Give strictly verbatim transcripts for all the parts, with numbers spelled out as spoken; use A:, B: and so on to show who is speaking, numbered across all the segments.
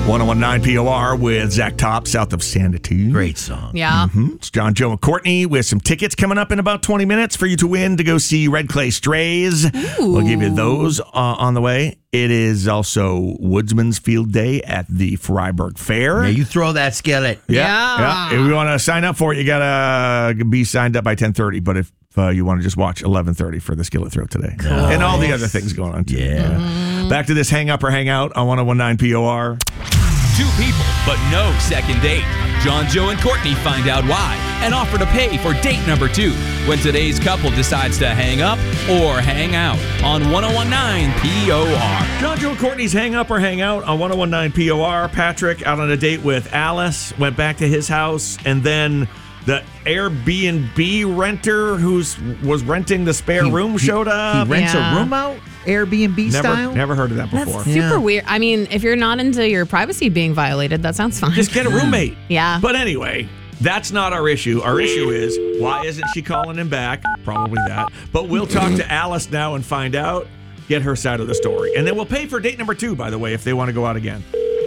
A: one oh one point nine P O R with Zach Top, south of Sanditude.
B: Great song.
C: Yeah.
A: Mm-hmm. It's John, Joe, and Courtney with some tickets coming up in about twenty minutes for you to win to go see Red Clay Strays.
C: Ooh.
A: We'll give you those uh, on the way. It is also Woodsman's Field Day at the Freiburg Fair.
B: Yeah, you throw that skillet.
A: Yeah.
C: Yeah.
A: yeah. If you want to sign up for it, you got to be signed up by ten thirty. But if uh, you want to just watch eleven thirty for the skillet throw today.
B: Nice.
A: And all the other things going on, too.
B: Yeah.
A: Uh, back to this hang up or hang out on one oh one point nine P O R.
D: Two people, but no second date. John, Joe, and Courtney find out why and offer to pay for date number two when today's couple decides to hang up or hang out on one oh one point nine P O R.
A: John, Joe, and Courtney's hang up or hang out on one oh one point nine P O R. Patrick out on a date with Alice, went back to his house, and then the Airbnb renter who was renting the spare
B: He-
A: room
B: he-
A: showed up.
B: He rents
C: Yeah.
B: a room out, Airbnb
A: never,
B: style.
A: never heard of that before.
C: That's super
B: Yeah.
C: weird. I mean, if you're not into your privacy being violated, that sounds fine.
A: Just get a roommate.
C: Yeah.
A: But anyway, that's not our issue. Our issue is, why isn't she calling him back? Probably that. But we'll talk to Alice now and find out, get her side of the story. And then we'll pay for date number two, by the way, if they want to go out again.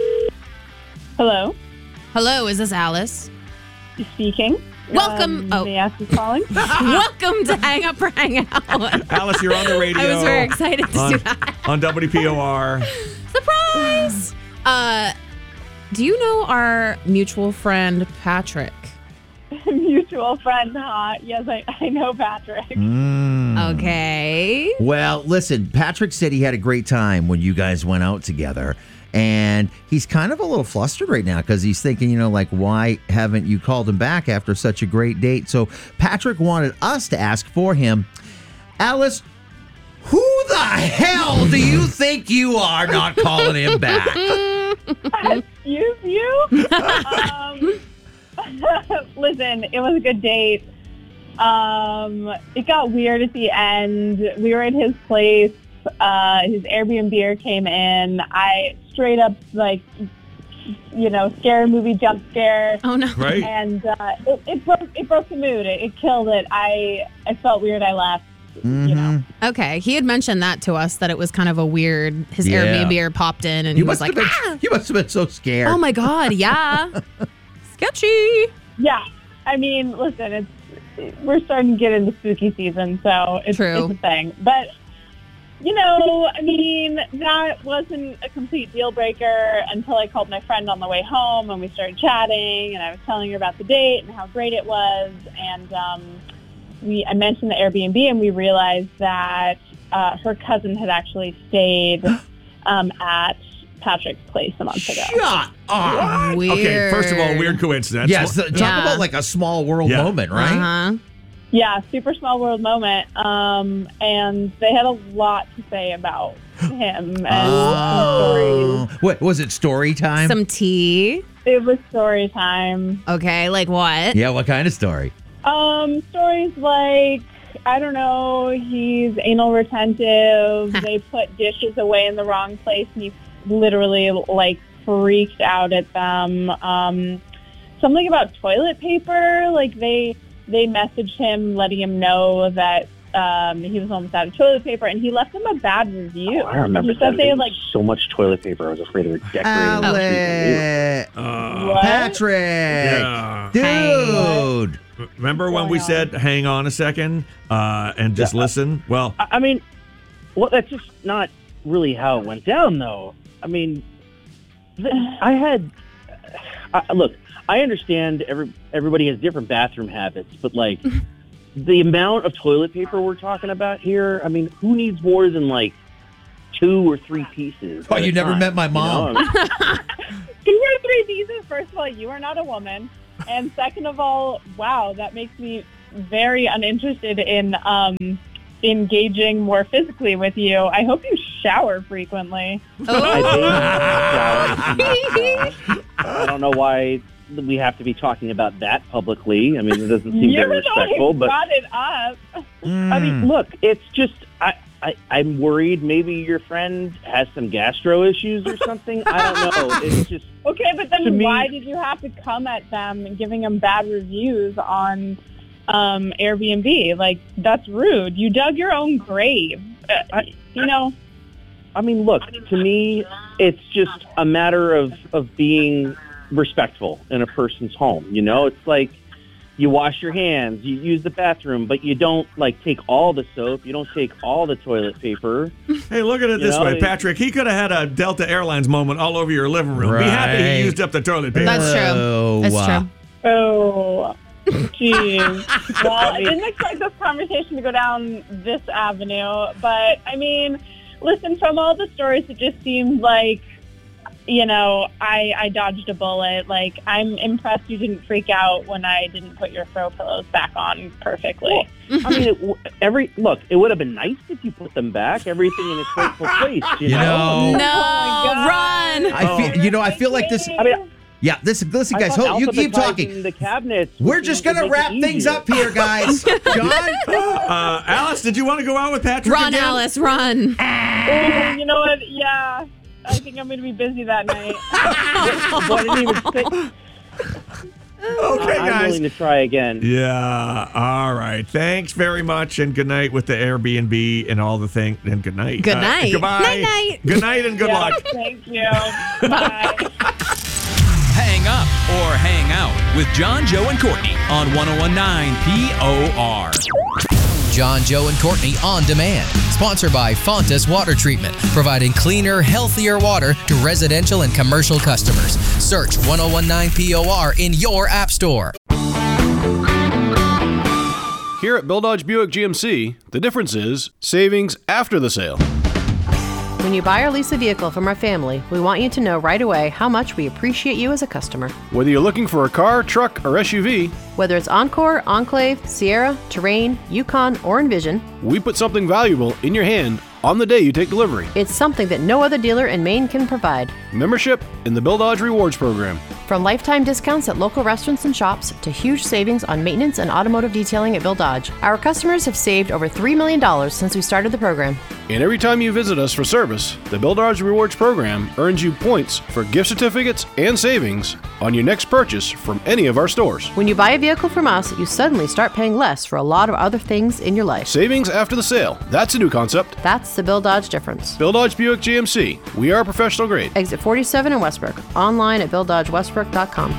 E: Hello,
C: Hello, is this Alice?
E: speaking.
C: Welcome-
E: Um,
C: oh.
E: May I ask who's calling?
C: Welcome to Hang Up or Hang Out.
A: Alice, you're on the radio.
C: I was very excited to
A: on,
C: do that.
A: on W P O R.
C: Surprise! Uh, do you know our mutual friend, Patrick?
E: Mutual friend, huh? Yes, I, I know Patrick.
B: Mm.
C: Okay.
B: Well, listen, Patrick said he had a great time when you guys went out together. And he's kind of a little flustered right now because he's thinking, you know, like, why haven't you called him back after such a great date? So Patrick wanted us to ask for him, Alice, who the hell do you think you are not calling him back?
E: Excuse you? um, listen, it was a good date. Um, it got weird at the end. We were at his place. Uh, his Airbnb came in. I straight up, like, you know, scary movie jump scare.
C: Oh, no.
A: Right?
E: And uh, it, it broke it broke the mood. It, it killed it. I I felt weird. I left. You know.
C: Okay. He had mentioned that to us, that it was kind of a weird, his
B: Yeah.
C: Airbnb popped in and
B: You
C: he was
B: must,
C: like,
B: have been,
C: ah!
B: you must have been so scared.
C: Oh, my God. Yeah. Sketchy.
E: Yeah. I mean, listen, it's we're starting to get into spooky season, so it's,
C: True.
E: it's a thing. But you know, I mean, that wasn't a complete deal breaker until I called my friend on the way home and we started chatting and I was telling her about the date and how great it was. And um, we, I mentioned the Airbnb and we realized that uh, her cousin had actually stayed um, at Patrick's place a month ago.
B: Shut up.
C: Weird.
A: Okay, first of all, weird coincidence.
B: Yes, talk
C: Yeah.
B: about like a small world
A: Yeah.
B: moment, right?
C: Uh-huh.
E: Yeah, super small world moment. Um, and they had a lot to say about him and
B: Oh.
E: stories.
B: What was it? Story time?
C: Some tea.
E: It was story time.
C: Okay. Like what?
B: yeah. What kind of story?
E: Um, stories like, I don't know, he's anal retentive. They put dishes away in the wrong place and he literally like freaked out at them. Um, something about toilet paper, like they they messaged him letting him know that um, he was almost out of toilet paper and he left them a bad review.
F: Oh, I remember
E: He said
F: that.
E: they
F: There
E: had
F: was
E: like,
F: so much toilet paper. I was afraid it would decorate
B: Ale-
F: the street.
A: Uh,
E: what?
B: Patrick.
A: yeah.
B: Dude.
A: Remember when we
E: going on?
A: said, hang on a second uh, and just
F: Yeah.
A: listen? Well,
F: I, I mean, well, that's just not really how it went down, though. I mean, th- I had I, look. I understand every everybody has different bathroom habits, but like the amount of toilet paper we're talking about here. I mean, who needs more than like two or three pieces?
B: Oh,
F: at a
B: you never
F: time,
B: met my
F: you
B: mom.
F: know? I mean,
E: Two or three pieces. First of all, you are not a woman. And second of all, wow, that makes me very uninterested in um, engaging more physically with you. I hope you shower frequently.
F: I think- uh, I don't know why we have to be talking about that publicly. I mean, it doesn't seem
E: You're
F: very
E: the one
F: respectful,
E: who
F: but
E: brought it up.
F: I mean, look, it's just I, I I'm worried maybe your friend has some gastro issues or something. I don't know. It's just
E: Okay, but
F: To
E: then
F: me-
E: why did you have to come at them and giving them bad reviews on um, Airbnb? Like, that's rude. You dug your own grave. Uh, you know,
F: I mean, look, to me, it's just a matter of, of being respectful in a person's home. You know, it's like you wash your hands, you use the bathroom, but you don't, like, take all the soap. You don't take all the toilet paper.
A: Hey, look at it
F: You
A: this
F: know,
A: way,
F: it-
A: Patrick. He could have had a Delta Airlines moment all over your living room. Be happy
B: Right.
A: he used up the toilet paper.
C: That's true.
B: Oh,
C: That's
B: wow.
C: true.
E: Oh, jeez. Well, I didn't expect this conversation to go down this avenue, but I mean, listen, from all the stories, it just seemed like, you know, I, I dodged a bullet. Like, I'm impressed you didn't freak out when I didn't put your throw pillows back on perfectly.
F: I mean, it, w- every look, it would have been nice if you put them back, everything in its rightful place. You,
B: You know,
C: No,
E: God.
C: run.
B: I feel, you know, I feel like this.
F: I mean,
B: Yeah, this. Listen,
F: I
B: guys,
F: thought
B: hold, you keep
F: alphabetizing
B: talking.
F: The cabinets.
B: We're
F: would-
B: just
F: would
B: gonna
F: make it
B: wrap things
F: easier.
B: up here, guys. John,
A: Uh, Alice, did you want to go out with Patrick
C: Run,
A: again?
C: Alice, run.
E: Oh, you know what? Yeah. I think I'm going to be busy that night.
F: Well, I didn't even say.
A: Okay,
F: I'm
A: guys.
F: willing to try again.
A: Yeah. All right. Thanks very much, and good night with the Airbnb and all the things. And good night.
C: Good
A: Uh,
C: night.
A: goodbye.
C: Night-night.
A: Good night and good
E: Yeah,
A: luck.
E: Thank you. Bye.
D: Hang up or hang out with John, Joe, and Courtney on one oh one point nine P O R.
G: John, Joe, and Courtney on demand. Sponsored by Fontas Water Treatment, providing cleaner, healthier water to residential and commercial customers. Search one oh one point nine P O R in your app store.
H: Here at Bill Dodge Buick G M C, the difference is savings after the sale.
I: When you buy or lease a vehicle from our family, we want you to know right away how much we appreciate you as a customer.
H: Whether you're looking for a car, truck, or S U V,
I: Whether it's Encore, Enclave, Sierra, Terrain, Yukon, or Envision,
H: we put something valuable in your hand on the day you take delivery.
I: it's something that no other dealer in Maine can provide.
H: Membership in the Bill Dodge Rewards Program.
I: From lifetime discounts at local restaurants and shops to huge savings on maintenance and automotive detailing at Bill Dodge, our customers have saved over three million dollars since we started the program.
H: And every time you visit us for service, the Bill Dodge Rewards Program earns you points for gift certificates and savings on your next purchase from any of our stores.
I: When you buy a vehicle from us, you suddenly start paying less for a lot of other things in your life.
H: Savings after the sale. That's a new concept.
I: That's the Bill Dodge difference.
H: Bill Dodge Buick G M C. We are professional grade.
I: Exit forty-seven in Westbrook. Online at bill dodge westbrook dot com.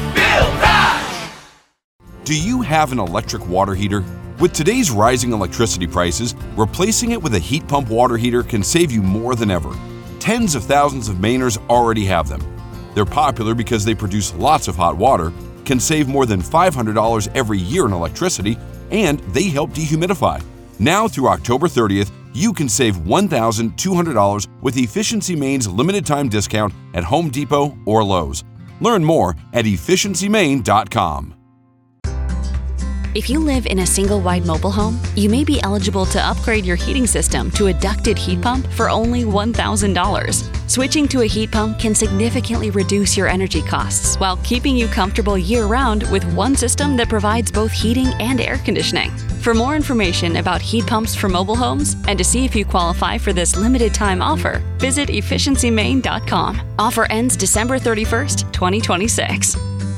J: Do you have an electric water heater? With today's rising electricity prices, replacing it with a heat pump water heater can save you more than ever. Tens of thousands of Mainers already have them. They're popular because they produce lots of hot water, can save more than five hundred dollars every year in electricity, and they help dehumidify. Now through October thirtieth, you can save one thousand two hundred dollars with Efficiency Maine's limited time discount at Home Depot or Lowe's. Learn more at efficiency maine dot com.
K: If you live in a single-wide mobile home, you may be eligible to upgrade your heating system to a ducted heat pump for only one thousand dollars. Switching to a heat pump can significantly reduce your energy costs while keeping you comfortable year-round with one system that provides both heating and air conditioning. For more information about heat pumps for mobile homes and to see if you qualify for this limited-time offer, visit efficiency maine dot com. Offer ends December thirty-first, twenty twenty-six.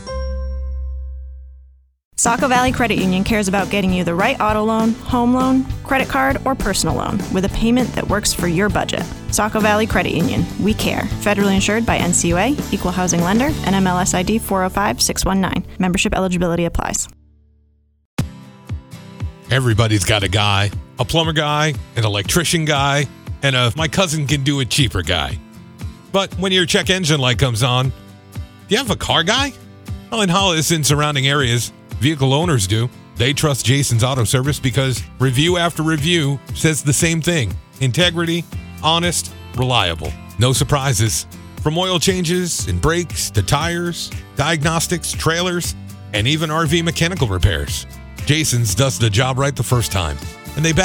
L: Saco Valley Credit Union cares about getting you the right auto loan, home loan, credit card, or personal loan with a payment that works for your budget. Saco Valley Credit Union. We care. Federally insured by N C U A, Equal Housing Lender, and M L S I D four oh five six one nine. Membership eligibility applies.
M: Everybody's got a guy, a plumber guy, an electrician guy, and a my cousin can do it cheaper guy. But when your check engine light comes on, do you have a car guy? Well, in Hollis and surrounding areas, vehicle owners do. They trust Jason's Auto Service because review after review says the same thing. Integrity, honest, reliable. No surprises. From oil changes and brakes to tires, diagnostics, trailers, and even R V mechanical repairs. Jason's does the job right the first time. And they back